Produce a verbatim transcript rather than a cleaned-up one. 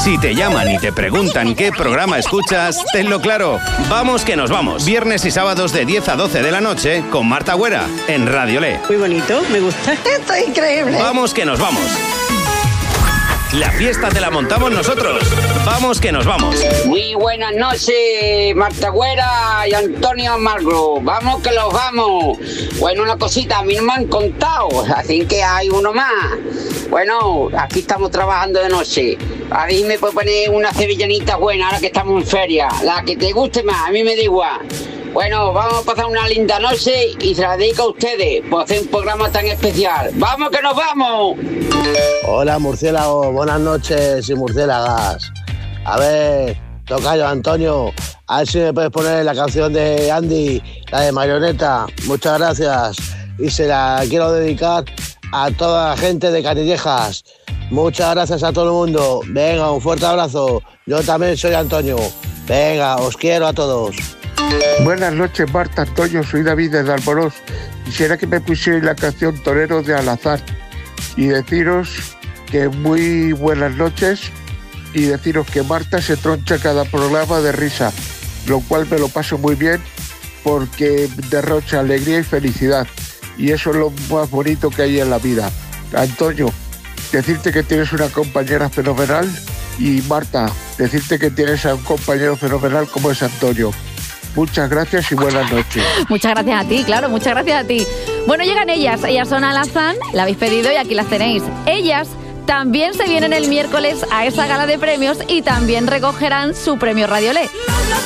Si te llaman y te preguntan qué programa escuchas, tenlo claro. Vamos que nos vamos. Viernes y sábados de diez a doce de la noche con Marta Güera en Radio Le. Muy bonito, me gusta. Esto es increíble. Vamos que nos vamos. La fiesta te la montamos nosotros. Vamos que nos vamos. Muy buenas noches, Marta Güera y Antonio Margro. Vamos que los vamos. Bueno, una cosita, a mí no me han contado, así que hay uno más. Bueno, aquí estamos trabajando de noche. A mí me puede poner una sevillanita buena ahora que estamos en feria. La que te guste más, a mí me da igual. Bueno, vamos a pasar una linda noche y se la dedico a ustedes por hacer un programa tan especial. ¡Vamos que nos vamos! Hola, murciélagos, buenas noches y murciélagas. A ver, tocayo Antonio, a ver si me puedes poner la canción de Andy, la de Marioneta. Muchas gracias. Y se la quiero dedicar a toda la gente de Canillejas. Muchas gracias a todo el mundo. Venga, un fuerte abrazo. Yo también soy Antonio. Venga, os quiero a todos. Buenas noches, Marta, Antonio, soy David de Alborós. Quisiera que me pusierais la canción Torero de Al-Azhar y deciros que muy buenas noches y deciros que Marta se troncha cada programa de risa, lo cual me lo paso muy bien porque derrocha alegría y felicidad y eso es lo más bonito que hay en la vida. Antonio, decirte que tienes una compañera fenomenal y Marta, decirte que tienes a un compañero fenomenal como es Antonio. Muchas gracias y buenas noches. Muchas gracias a ti, claro, muchas gracias a ti. Bueno, llegan ellas, ellas son Al-Azhar, la habéis pedido y aquí las tenéis. Ellas también se vienen el miércoles a esa gala de premios y también recogerán su premio Radio Le.